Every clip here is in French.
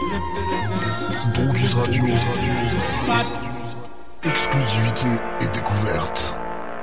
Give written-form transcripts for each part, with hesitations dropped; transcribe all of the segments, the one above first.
Droguise Radio. Exclusivité et découverte.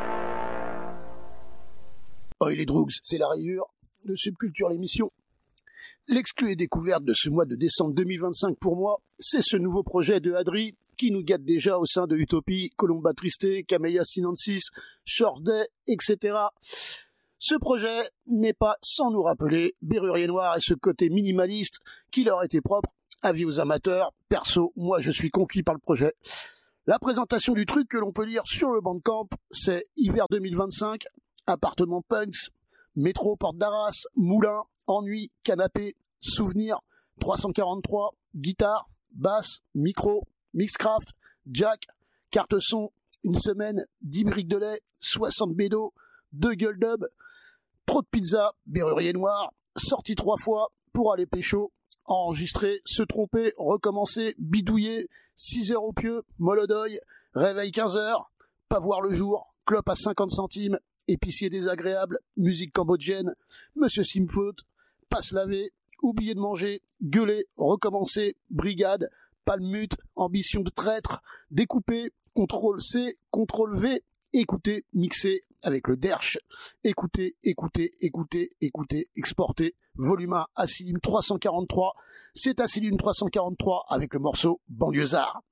Oh, les Droogs, c'est la rayure de Subculture l'émission. L'exclu et découverte de ce mois de décembre 2025 pour moi, c'est ce nouveau projet de Adri qui nous gâte déjà au sein de Utopie, Colomba Triste, Camellia Sinensis, Short Day, etc. Ce projet n'est pas sans nous rappeler Bérurier Noir et ce côté minimaliste qui leur était propre. Avis aux amateurs, perso, moi je suis conquis par le projet. La présentation du truc que l'on peut lire sur le Bandcamp, c'est hiver 2025, appartement punks, métro Porte d'Arras, moulin, ennui, canapé, souvenir, 343, guitare, basse, micro, mixcraft, jack, carte son, une semaine, 10 briques de lait, 60 bédos, 2 gueules dub, trop de pizza, Bérurier Noir, sorti 3 fois pour aller pécho, enregistrer, se tromper, recommencer, bidouiller, 6 heures au pieu, Molodoy, réveil 15 heures, pas voir le jour, clope à 50 centimes, épicier désagréable, musique cambodgienne, Monsieur Simfoot, pas se laver, oublier de manger, gueuler, recommencer, brigade, palmute, ambition de traître, découper, CTRL C, CTRL V, écouter, mixer avec le derche, écouter, exporter, volume 1, Asylum 343, c'est Asylum 343 avec le morceau Banlieusard.